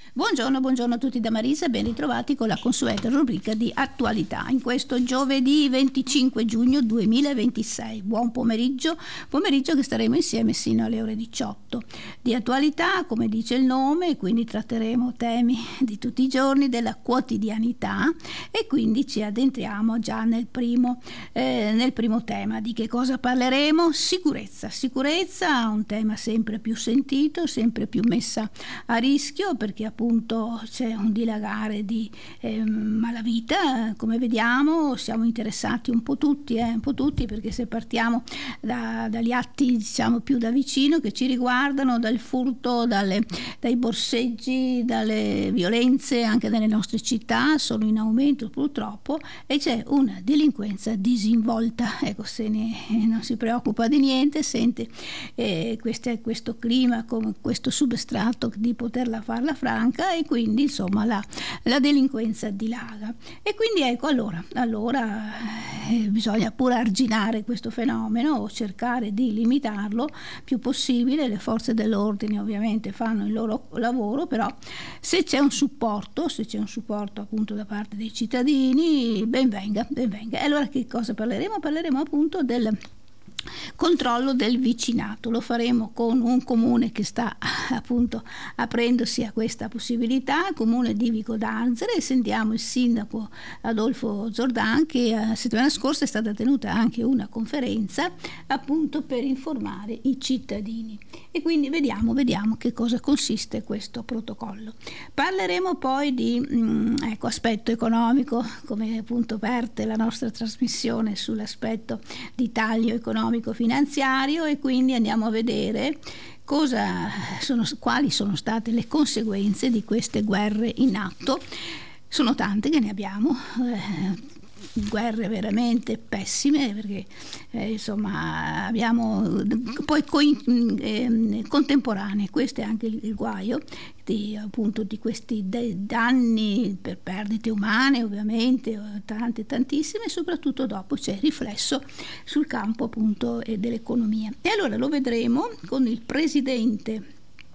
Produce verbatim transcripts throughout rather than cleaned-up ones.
Buongiorno, buongiorno a tutti da Marisa, ben ritrovati con la consueta rubrica di attualità in questo giovedì venticinque giugno duemilaventisei. Buon pomeriggio, pomeriggio che staremo insieme sino alle ore diciotto. Di attualità, come dice il nome, quindi tratteremo temi di tutti i giorni, della quotidianità, e quindi ci addentriamo già nel primo, eh, nel primo tema. Di che cosa parleremo? Sicurezza. Sicurezza, un tema sempre più sentito, sempre più messa a rischio, perché appunto c'è un dilagare di eh, malavita, come vediamo. Siamo interessati un po' tutti, eh, un po' tutti, perché se partiamo da, dagli atti diciamo più da vicino che ci riguardano, dal furto, dalle, dai borseggi, dalle violenze anche nelle nostre città sono in aumento purtroppo, e c'è una delinquenza disinvolta. Ecco, se ne, non si preoccupa di niente, sente eh, questo, questo clima, come questo substrato di poterla farla franca, e quindi insomma la, la delinquenza dilaga. E quindi ecco allora, allora eh, bisogna pure arginare questo fenomeno o cercare di limitarlo più possibile. Le forze dell'ordine ovviamente fanno il loro lavoro, però se c'è un supporto, se c'è un supporto appunto da parte dei cittadini, ben venga, ben venga. E allora che cosa parleremo? Parleremo appunto del controllo del vicinato. Lo faremo con un comune che sta appunto aprendosi a questa possibilità, il comune di Vico d'Arzere, e sentiamo il sindaco Adolfo Zordan, che la settimana scorsa è stata tenuta anche una conferenza appunto per informare i cittadini, e quindi vediamo, vediamo che cosa consiste questo protocollo. Parleremo poi di mh, ecco, aspetto economico, come appunto parte la nostra trasmissione sull'aspetto di taglio economico finanziario, e quindi andiamo a vedere cosa sono, quali sono state le conseguenze di queste guerre in atto. Sono tante che ne abbiamo, eh, guerre veramente pessime, perché eh, insomma abbiamo poi co- eh, contemporanee. Questo è anche il, il guaio di, appunto di questi de- danni per perdite umane, ovviamente tante tantissime, e soprattutto dopo c'è riflesso sul campo appunto eh, dell'economia. E allora lo vedremo con il presidente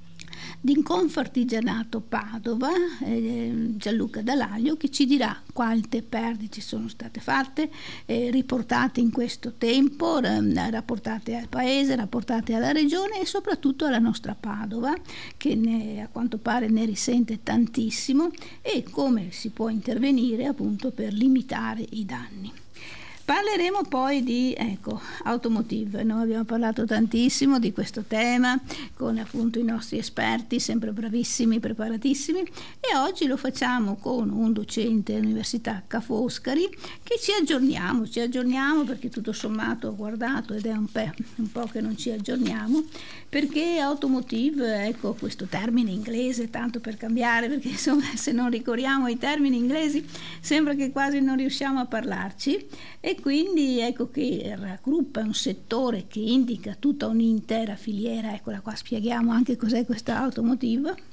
di Confartigianato Padova, eh, Gianluca Dall'Aglio, che ci dirà quante perdite sono state fatte, eh, riportate in questo tempo, r- rapportate al paese, rapportate alla regione e soprattutto alla nostra Padova, che ne, a quanto pare ne risente tantissimo, e come si può intervenire appunto per limitare i danni. Parleremo poi di ecco, automotive. Noi abbiamo parlato tantissimo di questo tema con appunto i nostri esperti, sempre bravissimi, preparatissimi, e oggi lo facciamo con un docente dell'Università Ca' Foscari, che ci aggiorniamo, ci aggiorniamo perché tutto sommato ho guardato ed è un, pe- un po' che non ci aggiorniamo, perché automotive, ecco questo termine inglese, tanto per cambiare, perché insomma se non ricorriamo ai termini inglesi sembra che quasi non riusciamo a parlarci. E quindi ecco che raggruppa un settore che indica tutta un'intera filiera. Eccola qua, spieghiamo anche cos'è questa automotive,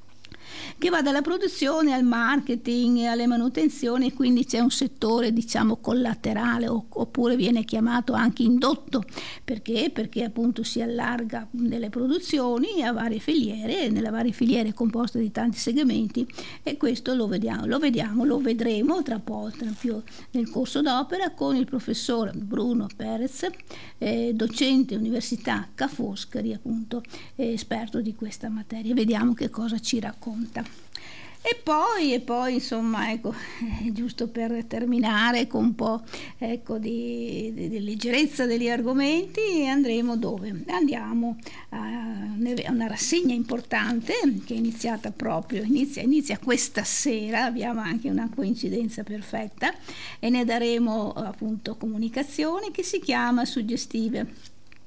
che va dalla produzione al marketing e alle manutenzioni, e quindi c'è un settore diciamo collaterale, oppure viene chiamato anche indotto. Perché? Perché appunto si allarga nelle produzioni a varie filiere, nelle varie filiere composte di tanti segmenti, e questo lo vediamo, lo vediamo, lo vedremo tra poco, tra più nel corso d'opera, con il professor Bruno Perez, eh, docente Università Ca' Foscari, appunto eh, esperto di questa materia. Vediamo che cosa ci racconta. E poi, e poi insomma, ecco, eh, giusto per terminare con un po' ecco, di, di, di leggerezza degli argomenti, andremo dove? Andiamo a una rassegna importante che è iniziata proprio, inizia, inizia questa sera, abbiamo anche una coincidenza perfetta, e ne daremo appunto comunicazioni, che si chiama Suggestive.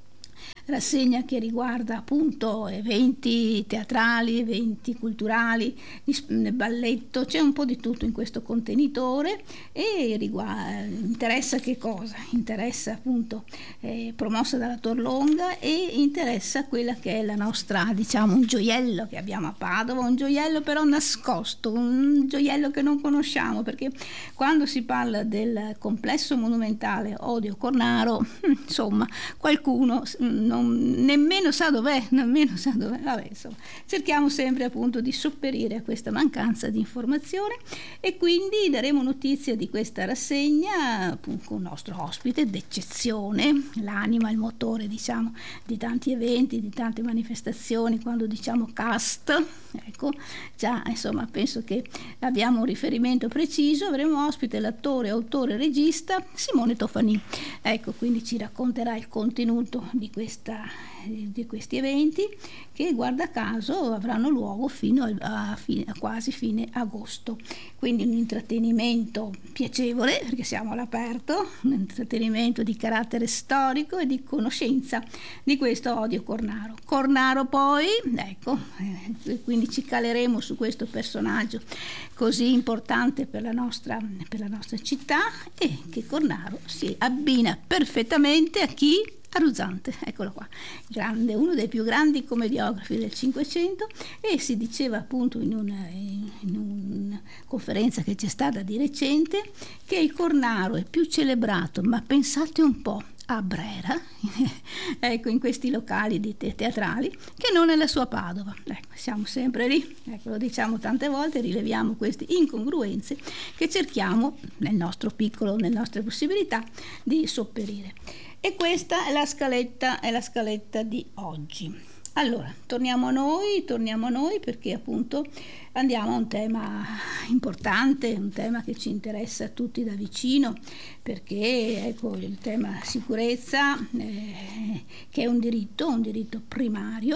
Rassegna che riguarda appunto eventi teatrali, eventi culturali, balletto, c'è un po' di tutto in questo contenitore, e riguarda, interessa che cosa? Interessa appunto eh, promossa dalla Torlonga, e interessa quella che è la nostra, diciamo, un gioiello che abbiamo a Padova, un gioiello però nascosto, un gioiello che non conosciamo, perché quando si parla del complesso monumentale Odio Cornaro, insomma, qualcuno non non, nemmeno sa dov'è, nemmeno sa dov'è. Vabbè, insomma, cerchiamo sempre appunto di sopperire a questa mancanza di informazione e quindi daremo notizia di questa rassegna appunto, con il nostro ospite d'eccezione, l'anima, il motore diciamo di tanti eventi, di tante manifestazioni. Quando diciamo cast, ecco, già insomma penso che abbiamo un riferimento preciso. Avremo ospite l'attore, autore, regista Simone Toffanin. Ecco, quindi ci racconterà il contenuto di, questa, di questi eventi che guarda caso avranno luogo fino a, a, fine, a quasi fine agosto. Quindi un intrattenimento piacevole perché siamo all'aperto, un intrattenimento di carattere storico e di conoscenza di questo Odio Cornaro. Cornaro poi, ecco, eh, quindi ci caleremo su questo personaggio così importante per la nostra, per la nostra città e che Cornaro si abbina perfettamente a chi? A Ruzzante, eccolo qua, grande, uno dei più grandi commediografi del Cinquecento, e si diceva appunto in una, in una conferenza che c'è stata di recente che il Cornaro è più celebrato, ma pensate un po', a Brera, ecco, in questi locali di te- teatrali, che non nella sua Padova. Ecco, siamo sempre lì, ecco, lo diciamo tante volte, rileviamo queste incongruenze che cerchiamo nel nostro piccolo, nelle nostre possibilità di sopperire. E questa è la scaletta, è la scaletta di oggi. Allora, torniamo a noi, torniamo a noi perché appunto andiamo a un tema importante, un tema che ci interessa a tutti da vicino, perché ecco il tema sicurezza, eh, che è un diritto, un diritto primario,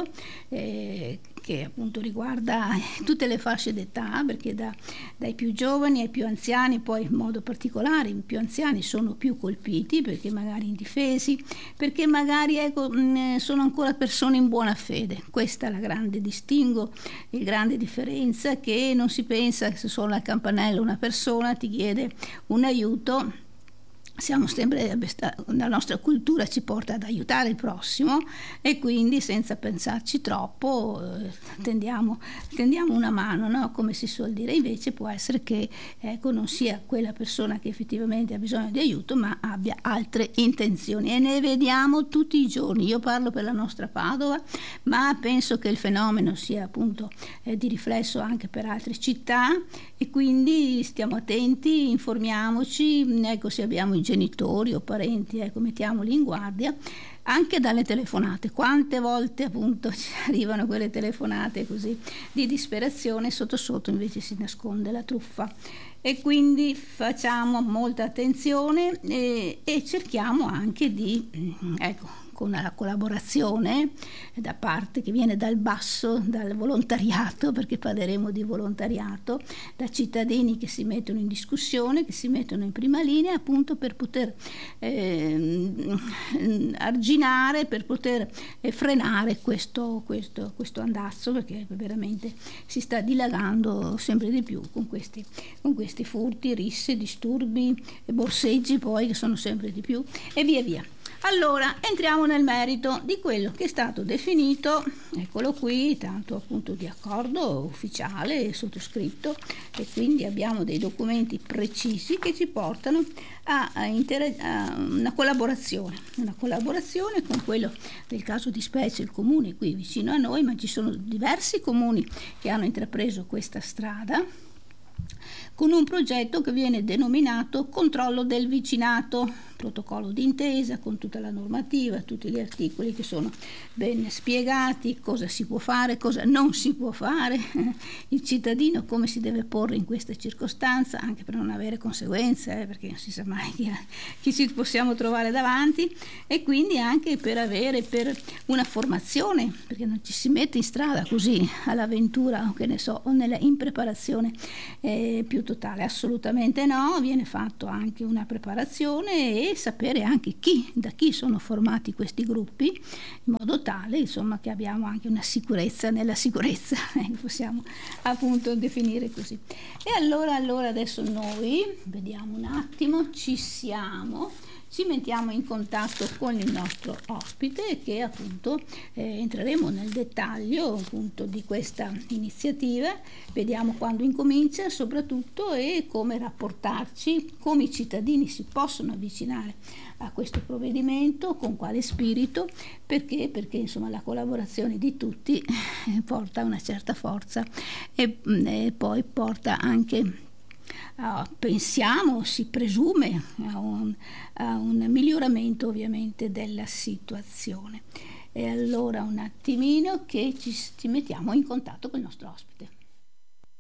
eh, che appunto riguarda tutte le fasce d'età, perché da, dai più giovani ai più anziani, poi in modo particolare i più anziani sono più colpiti perché magari indifesi, perché magari ecco, mh, sono ancora persone in buona fede. Questa è la grande distingo, il grande differenza, che non si pensa che se suona al campanello una persona ti chiede un aiuto. Siamo sempre, la nostra cultura ci porta ad aiutare il prossimo e quindi senza pensarci troppo eh, tendiamo, tendiamo una mano, no? Come si suol dire. Invece può essere che ecco, non sia quella persona che effettivamente ha bisogno di aiuto, ma abbia altre intenzioni, e ne vediamo tutti i giorni. Io parlo per la nostra Padova, ma penso che il fenomeno sia appunto eh, di riflesso anche per altre città, e quindi stiamo attenti, informiamoci, ecco, se abbiamo i genitori o parenti, ecco, mettiamoli in guardia anche dalle telefonate. Quante volte appunto ci arrivano quelle telefonate così di disperazione, sotto sotto invece si nasconde la truffa, e quindi facciamo molta attenzione e, e cerchiamo anche di ecco con la collaborazione da parte che viene dal basso, dal volontariato, perché parleremo di volontariato, da cittadini che si mettono in discussione, che si mettono in prima linea appunto per poter eh, arginare, per poter eh, frenare questo, questo, questo andazzo, perché veramente si sta dilagando sempre di più con questi, con questi furti, risse, disturbi, borseggi poi che sono sempre di più e via via. Allora, entriamo nel merito di quello che è stato definito, eccolo qui, tanto appunto di accordo ufficiale sottoscritto, e quindi abbiamo dei documenti precisi che ci portano a, a, inter- a una collaborazione, una collaborazione con quello del caso di specie, il comune qui vicino a noi, ma ci sono diversi comuni che hanno intrapreso questa strada, con un progetto che viene denominato controllo del vicinato, protocollo d'intesa con tutta la normativa, tutti gli articoli che sono ben spiegati, cosa si può fare, cosa non si può fare, il cittadino come si deve porre in questa circostanza, anche per non avere conseguenze, eh, perché non si sa mai chi, chi ci possiamo trovare davanti, e quindi anche per avere per una formazione, perché non ci si mette in strada così all'avventura, o che ne so, o nella impreparazione eh, più totale, assolutamente no, viene fatto anche una preparazione e sapere anche chi, da chi sono formati questi gruppi, in modo tale insomma che abbiamo anche una sicurezza nella sicurezza, eh, possiamo appunto definire così. E allora, allora adesso noi vediamo un attimo, ci siamo, ci mettiamo in contatto con il nostro ospite, che appunto eh, entreremo nel dettaglio appunto di questa iniziativa, vediamo quando incomincia soprattutto e come rapportarci, come i cittadini si possono avvicinare a questo provvedimento, con quale spirito, perché, perché insomma la collaborazione di tutti porta una certa forza e, e poi porta anche Uh, pensiamo, si presume a un, a un miglioramento ovviamente della situazione. E allora un attimino che ci, ci mettiamo in contatto con il nostro ospite.